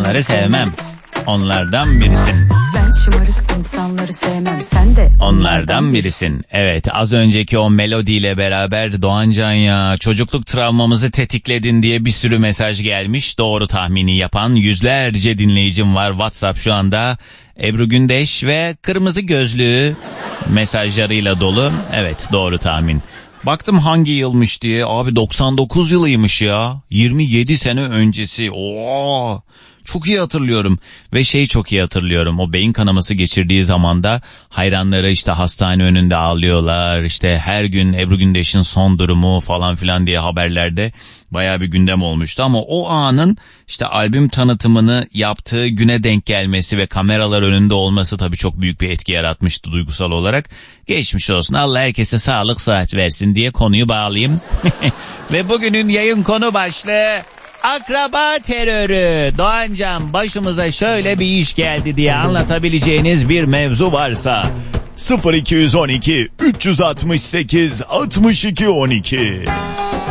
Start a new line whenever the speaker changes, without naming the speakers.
insanları sevmem. Onlardan birisin.
Ben şımarık insanları sevmem, sen de
Onlardan birisin. Evet, az önceki o melodiyle beraber Doğancan ya çocukluk travmamızı tetikledin diye bir sürü mesaj gelmiş. Doğru tahmini yapan yüzlerce dinleyicim var WhatsApp şu anda. Ebru Gündeş ve kırmızı gözlü mesajlarıyla dolu. Evet, doğru tahmin. Baktım hangi yılmış diye. Abi 99 yılıymış ya. 27 sene öncesi. Oo! Çok iyi hatırlıyorum ve çok iyi hatırlıyorum. O beyin kanaması geçirdiği zamanda hayranları işte hastane önünde ağlıyorlar. İşte her gün Ebru Gündeş'in son durumu falan filan diye haberlerde bayağı bir gündem olmuştu. Ama o anın işte albüm tanıtımını yaptığı güne denk gelmesi ve kameralar önünde olması tabii çok büyük bir etki yaratmıştı duygusal olarak. Geçmiş olsun, Allah herkese sağlık sıhhat versin diye konuyu bağlayayım. Ve bugünün yayın konu başlığı akraba terörü. Doğancan, başımıza şöyle bir iş geldi diye anlatabileceğiniz bir mevzu varsa 0212 368 62 12.